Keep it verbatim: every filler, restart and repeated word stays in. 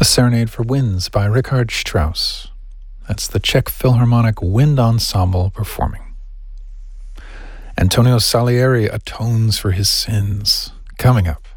Serenade for Winds by Richard Strauss. That's the Czech Philharmonic Wind Ensemble performing. Antonio Salieri atones for his sins. Coming up.